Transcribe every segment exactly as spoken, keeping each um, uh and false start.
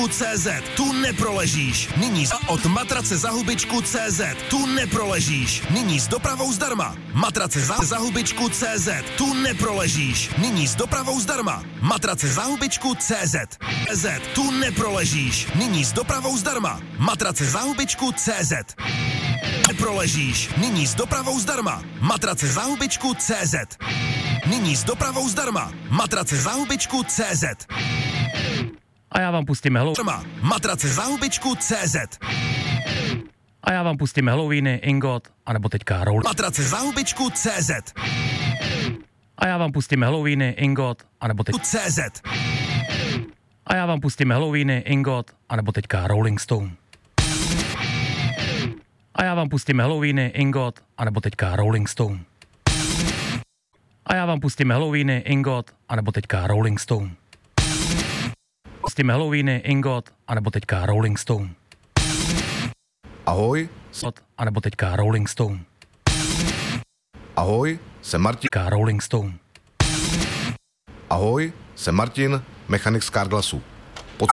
C Z, tu neproležíš. Nyní od matrace za hubičku C Z, tu neproležíš. Nyní s dopravou zdarma. Matrace za, za hubičku C Z, tu neproležíš. Nyní s dopravou zdarma. Matrace za hubičku C Z. C Z, tu neproležíš. Nyní s dopravou zdarma. Matrace za hubičku C Z. Neproležíš. Nyní s dopravou zdarma. Matrace za hubičku C Z. Nyní s dopravou zdarma. Matrace za hubičku C Z. A já vám pustím hello. Matrace za hubičku C Z. A já vám pustím Halloweeny, Ingot, anebo teďka Roll. Matrace za hubičku C Z. A já vám pustím Halloweeny, Ingot, anebo teďka C Z. A já vám pustím Halloweeny, Ingot, anebo teďka Rolling Stone. A já vám pustím Halloweeny, Ingot, anebo teďka Rolling Stone. A já vám pustím Halloweeny, Ingot, anebo teďka Rolling Stone. Pustím Halloweeny, Ingot, anebo teďka Rolling Stone. Ahoj, anebo teďka Rolling Stone. Ahoj, jsem Martin. Rolling Stone. Ahoj, jsem Martin, mechanik z Carglassu. Pot...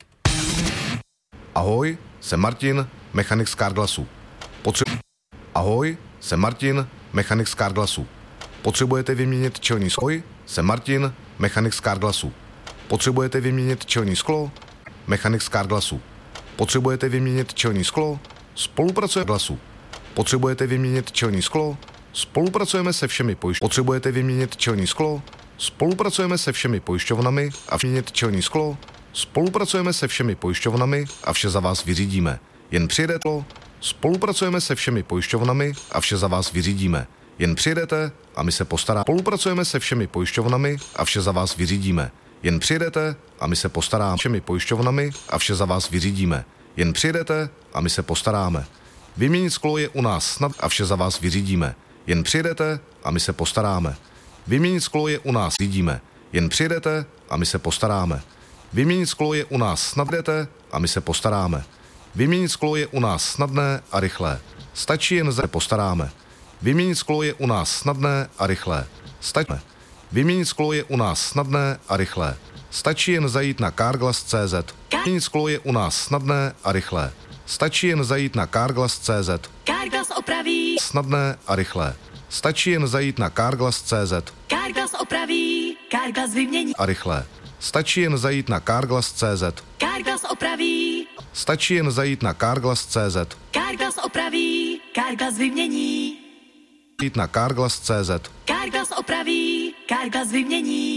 Ahoj, jsem Martin, mechanik z Carglassu. Potře- Ahoj, jsem Martin, mechanik z Carglassu. Potřebujete vyměnit čelní sklo? Jsem Martin, mechanik z Carglassu. Potřebujete vyměnit čelní sklo? Mechanik z Carglassu. Potřebujete vyměnit čelní sklo? Spolupracujeme Carglassu. Potřebujete vyměnit čelní sklo? Spolupracujeme se všemi pojišťovnami. Potřebujete vyměnit čelní sklo? Spolupracujeme se všemi pojišťovnami a vyměnit čelní sklo? Spolupracujeme se všemi pojišťovnami a vše za vás vyřídíme. Jen přijedete. Spolupracujeme se všemi pojišťovnami a vše za vás vyřídíme. Jen přijedete a my se postaráme. Spolupracujeme se všemi pojišťovnami a vše za vás vyřídíme. Jen přijedete a my se postaráme. Všemi pojišťovnami a vše za vás vyřídíme. Jen přijedete a my se postaráme. Vyměnit sklo je u nás snad a vše za vás vyřídíme. Jen přijedete a my se postaráme. Vyměnit sklo je u nás vyřídíme. Jen přijedete a my se postaráme. Vyměnit sklo je u nás snadné a my se postaráme. Vyměnit sklo je u nás snadné a rychlé. Stačí jen za postaráme. Vyměnit sklo je u nás snadné a rychlé. Stačí. Vyměnit sklo je u nás snadné a rychlé. Stačí jen zajít na Carglass tečka cé zet. Vyměnit sklo je u nás snadné a rychlé. Stačí jen zajít na Carglass tečka cé zet. Carglass opraví. Snadné a rychlé. Stačí jen zajít na Carglass tečka cé zet. Carglass opraví. Carglass vymění. A rychlé. Stačí jen zajít na Carglass tečka cé zet. Carglass opraví. Stačí jen zajít na Carglass tečka cé zet. Carglass opraví. Carglass vymění. Jít na Carglass tečka cé zet. Carglass opraví. Carglass vymění.